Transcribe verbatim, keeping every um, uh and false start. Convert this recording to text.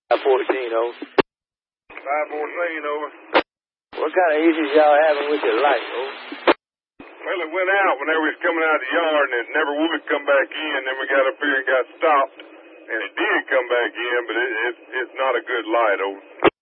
five fourteen, over. five fourteen, over. What kind of issues y'all having with your light, over? Well, it went out whenever we was coming out of the yard, and it never would come back in. Then we got up here and got stopped, and it did come back in, but it, it, it's not a good light, over.